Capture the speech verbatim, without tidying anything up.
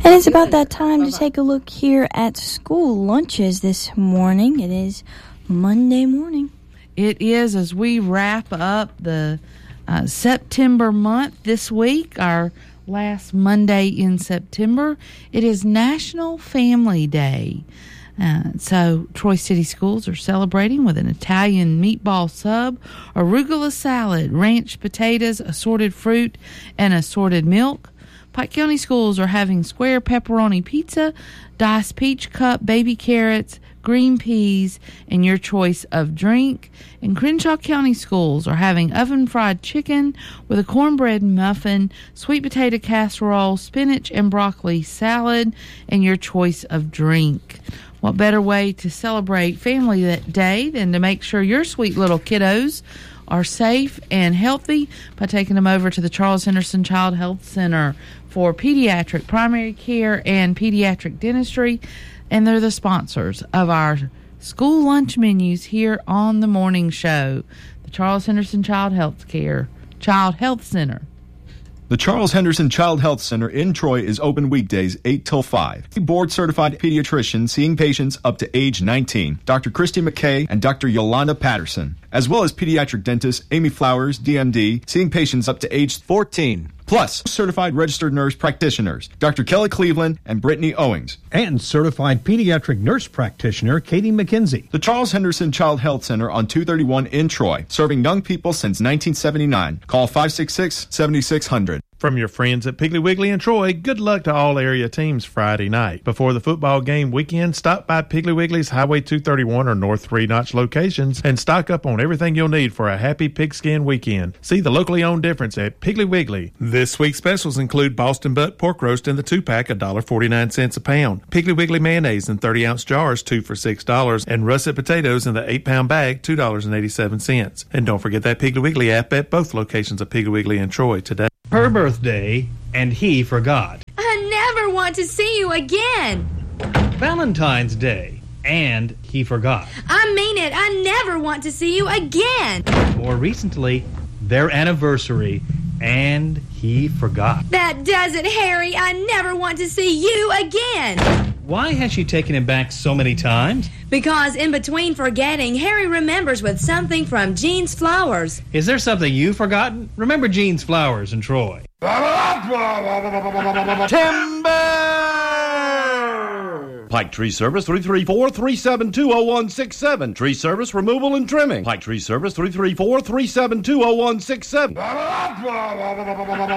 And it's about that time to take a look here at school lunches this morning. It is Monday morning. It is, as we wrap up the uh, September month this week, our last Monday in September. It is National Family Day. Uh, so Troy City Schools are celebrating with an Italian meatball sub, arugula salad, ranch potatoes, assorted fruit, and assorted milk. Pike County Schools are having square pepperoni pizza, diced peach cup, baby carrots, green peas, and your choice of drink. And Crenshaw County Schools are having oven-fried chicken with a cornbread muffin, sweet potato casserole, spinach and broccoli salad, and your choice of drink. What better way to celebrate Family Day than to make sure your sweet little kiddos are safe and healthy by taking them over to the Charles Henderson Child Health Center for pediatric primary care and pediatric dentistry. And they're the sponsors of our school lunch menus here on the morning show. The Charles Henderson Child Health Care Child Health Center. The Charles Henderson Child Health Center in Troy is open weekdays eight till five. Board-certified pediatrician seeing patients up to age nineteen, Doctor Christy McKay and Doctor Yolanda Patterson, as well as pediatric dentist Amy Flowers, D M D, seeing patients up to age fourteen. Plus, certified registered nurse practitioners, Doctor Kelly Cleveland and Brittany Owings. And certified pediatric nurse practitioner, Katie McKenzie. The Charles Henderson Child Health Center on two thirty-one in Troy, serving young people since nineteen seventy-nine. Call five six six, seven six zero zero. From your friends at Piggly Wiggly in Troy, good luck to all area teams Friday night. Before the football game weekend, stop by Piggly Wiggly's Highway two thirty-one or North Three Notch locations and stock up on everything you'll need for a happy pigskin weekend. See the locally owned difference at Piggly Wiggly. This week's specials include Boston butt pork roast in the two-pack, one dollar and forty-nine cents a pound. Piggly Wiggly mayonnaise in thirty-ounce jars, two for six dollars. And russet potatoes in the eight-pound bag, two dollars and eighty-seven cents. And don't forget that Piggly Wiggly app at both locations of Piggly Wiggly in Troy today. Her birthday, and he forgot. I never want to see you again. Valentine's Day, and he forgot. I mean it. I never want to see you again. More recently, their anniversary, and he forgot. That does it, Harry. I never want to see you again. Why has she taken him back so many times? Because in between forgetting, Harry remembers with something from Jean's Flowers. Is there something you've forgotten? Remember Jean's Flowers in Troy. Timber! Pike Tree Service, three three four, three seven two, zero one six seven. Tree Service, removal and trimming. Pike Tree Service, three three four, three seven two, zero one six seven.